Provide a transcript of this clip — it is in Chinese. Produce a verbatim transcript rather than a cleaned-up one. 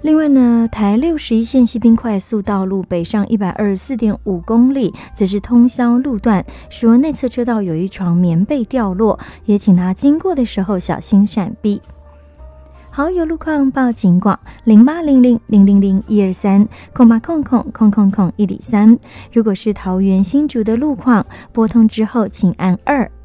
另外呢，台六十一线西滨快速道路北上一百二十四点五公里，则是通宵路段，说内侧车道有一床棉被掉落，也请他经过的时候小心闪避。好，有路况报警广零八零零零零零一二三空八空空空空空一里三。如果是桃园新竹的路况，拨通之后请按二。